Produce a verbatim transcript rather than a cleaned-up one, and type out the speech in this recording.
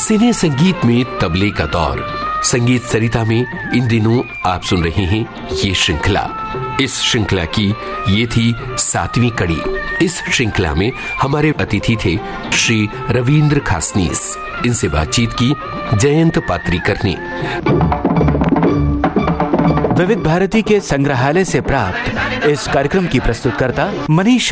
सिने संगीत में तबले का दौर। संगीत सरिता में इन दिनों आप सुन रहे हैं ये श्रृंखला। इस श्रृंखला की ये थी सातवीं कड़ी। इस श्रृंखला में हमारे अतिथि थे श्री रविंद्र खासनीस। इनसे बातचीत की जयंत पात्रीकर ने। विविध भारती के संग्रहालय से प्राप्त इस कार्यक्रम की प्रस्तुतकर्ता मनीष